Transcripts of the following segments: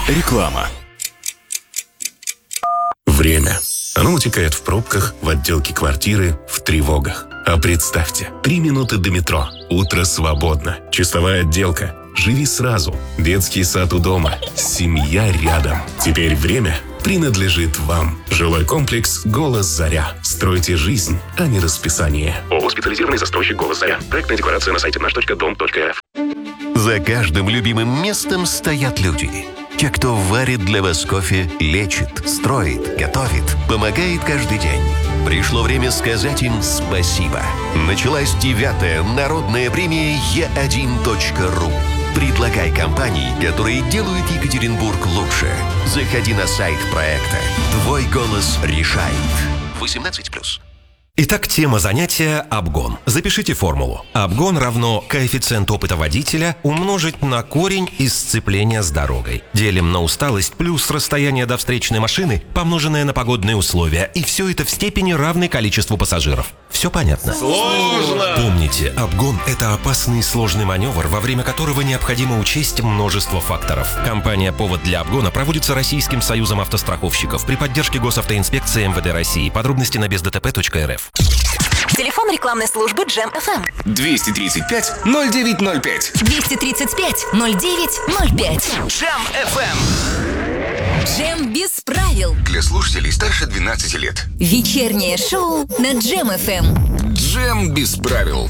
Реклама. Время. Оно утекает в пробках, в отделке квартиры, в тревогах. А представьте, 3 минуты до метро. Утро свободно. Чистовая отделка. Живи сразу. Детский сад у дома. Семья рядом. Теперь время принадлежит вам. Жилой комплекс «Голос Заря». Стройте жизнь, а не расписание. ООО «Специализированный застройщик «Голос Заря». Проектная декларация на сайте наш.дом.рф. За каждым любимым местом стоят люди. Те, кто варит для вас кофе, лечит, строит, готовит, помогает каждый день. Пришло время сказать им спасибо. Началась 9-я народная премия Е1.ру. Предлагай компании, которые делают Екатеринбург лучше. Заходи на сайт проекта. Твой голос решает. 18+. Итак, тема занятия – обгон. Запишите формулу. Обгон равно коэффициент опыта водителя умножить на корень из сцепления с дорогой. Делим на усталость плюс расстояние до встречной машины, помноженное на погодные условия. И все это в степени равной количеству пассажиров. Все понятно? Сложно! Помните, обгон – это опасный и сложный маневр, во время которого необходимо учесть множество факторов. Кампания «Повод для обгона» проводится Российским союзом автостраховщиков при поддержке Госавтоинспекции МВД России. Подробности на бездтп.рф. Телефон рекламной службы Джем FM. 235-0905. 235-0905. Джем FM. Джем без правил. Для слушателей старше 12 лет. Вечернее шоу на Джем FM. Джем без правил.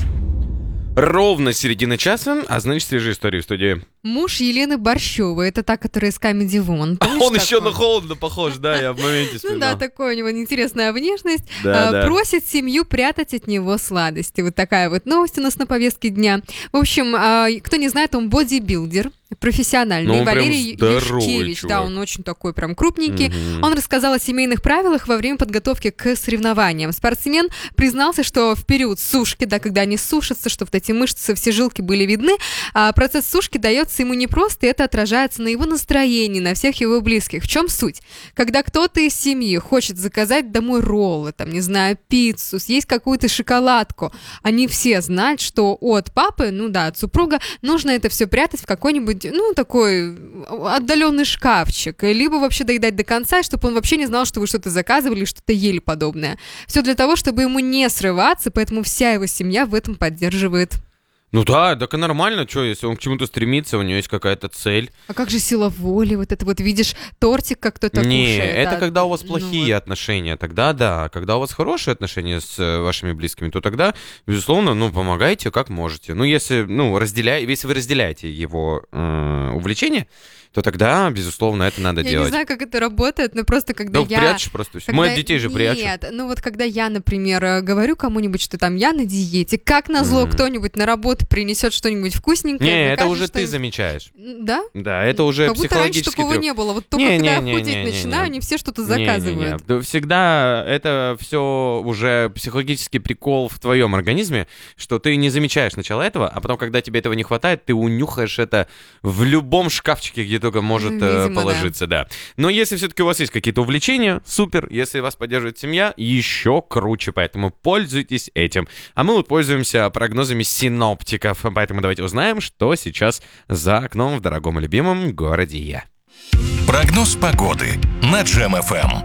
Ровно середина часа, а значит, свежие истории в студии. Муж Елены Борщевой, это та, которая из Comedy Woman. Помнишь, Он еще такой? на Холодно похож, да, я в моменте вспоминал. Ну да, такой у него интересная внешность. Да. Просит семью прятать от него сладости. Вот такая вот новость у нас на повестке дня. В общем, кто не знает, он бодибилдер, профессиональный. Ну, он прям Валерий здоровый Юшкевич, да, чувак. он очень такой прям крупненький. Он рассказал о семейных правилах во время подготовки к соревнованиям. Спортсмен признался, что в период сушки, да, когда они сушатся, чтобы вот эти мышцы, все жилки были видны, процесс сушки дается ему непросто, и это отражается на его настроении, на всех его близких. В чем суть? Когда кто-то из семьи хочет заказать домой роллы, там, не знаю, пиццу, съесть какую-то шоколадку, они все знают, что от папы, ну да, от супруга, нужно это все прятать в какой-нибудь, ну, такой отдаленный шкафчик, либо вообще доедать до конца, чтобы он вообще не знал, что вы что-то заказывали, что-то ели подобное. Все для того, чтобы ему не срываться, поэтому вся его семья в этом поддерживает. Ну да, так и нормально, что, если он к чему-то стремится, у него есть какая-то цель. А как же сила воли? Вот это вот видишь тортик, как кто-то Не, кушает. это да? когда у вас Ну плохие вот. отношения, тогда да. Когда у вас хорошие отношения с вашими близкими, то тогда, безусловно, ну, помогайте как можете. Ну, если вы разделяете его увлечение, то тогда, безусловно, это надо Я делать. не знаю, как это работает, но просто когда Да прячешь просто все. Мы от детей же прячем. Нет, ну вот когда я, например, говорю кому-нибудь, что там я на диете, как назло кто-нибудь на работу принесет что-нибудь вкусненькое. Не, мне это кажется, уже что ты им- замечаешь. Да? Да, это уже Как будто раньше психологический такого трюк. не было. Вот только когда я худеть Не-не-не-не-не-не. начинаю, они все что-то Не-не-не. заказывают. Да, всегда это все уже психологический прикол в твоем организме, что ты не замечаешь сначала этого, а потом, когда тебе этого не хватает, ты унюхаешь это в любом шкафчике, где только может Видимо, положиться, да. Но если все-таки у вас есть какие-то увлечения, супер. Если вас поддерживает семья, еще круче, поэтому пользуйтесь этим. А мы вот пользуемся прогнозами синоптиков, поэтому давайте узнаем, что сейчас за окном в дорогом и любимом городе Я. Прогноз погоды на Джем FM.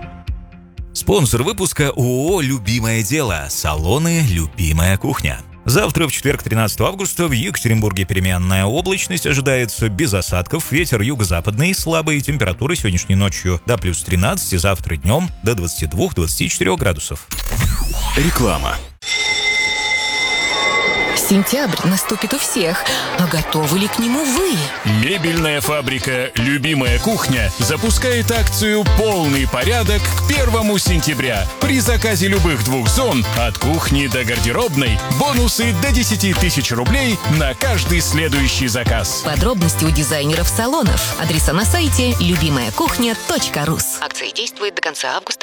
Спонсор выпуска ООО «Любимое дело». Салоны «Любимая кухня». Завтра, в четверг, 13 августа, в Екатеринбурге переменная облачность, ожидается без осадков, ветер юго-западный, слабые температуры сегодняшней ночью до плюс 13, завтра днем до 22-24 градусов. Реклама. Сентябрь наступит у всех. А готовы ли к нему вы? Мебельная фабрика «Любимая кухня» запускает акцию «Полный порядок» к 1 сентября. При заказе любых 2 зон, от кухни до гардеробной, бонусы до 10 тысяч рублей на каждый следующий заказ. Подробности у дизайнеров салонов. Адреса на сайте любимаякухня.рус. Акция действует до конца августа